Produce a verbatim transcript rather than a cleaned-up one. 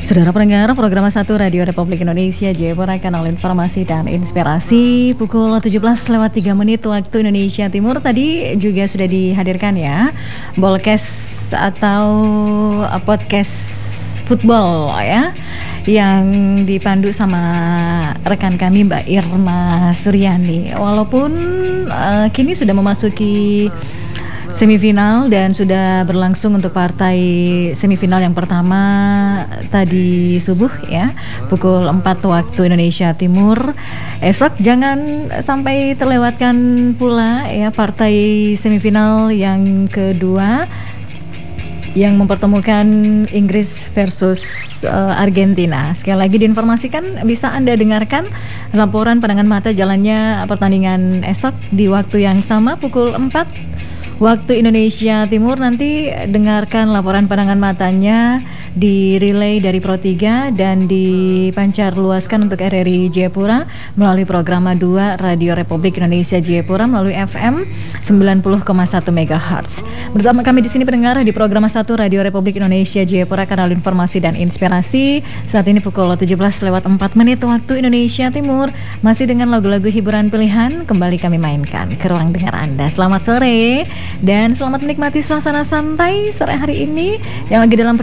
Saudara pendengar program satu Radio Republik Indonesia Jayapura, kanal informasi dan inspirasi, pukul tujuh belas lewat tiga menit waktu Indonesia Timur. Tadi juga sudah dihadirkan ya Bolcast atau podcast football ya, yang dipandu sama rekan kami Mbak Irma Suryani. Walaupun uh, kini sudah memasuki semifinal dan sudah berlangsung untuk partai semifinal yang pertama tadi subuh ya, pukul empat waktu Indonesia Timur. Esok jangan sampai terlewatkan pula ya partai semifinal yang kedua yang mempertemukan Inggris versus uh, Argentina. Sekali lagi diinformasikan, bisa Anda dengarkan laporan pandangan mata jalannya pertandingan esok di waktu yang sama pukul empat waktu Indonesia Timur. Nanti dengarkan laporan pandangan matanya di relay dari Pro tiga dan dipancar luaskan untuk R R I Jayapura melalui program dua Radio Republik Indonesia Jayapura melalui F M sembilan puluh koma satu megahertz. Bersama kami di sini pendengar di program satu Radio Republik Indonesia Jayapura, kanal informasi dan inspirasi. Saat ini pukul tujuh belas lewat empat menit waktu Indonesia Timur. Masih dengan lagu-lagu hiburan pilihan kembali kami mainkan ke ruang dengar Anda. Selamat sore dan selamat menikmati suasana santai sore hari ini yang lagi dalam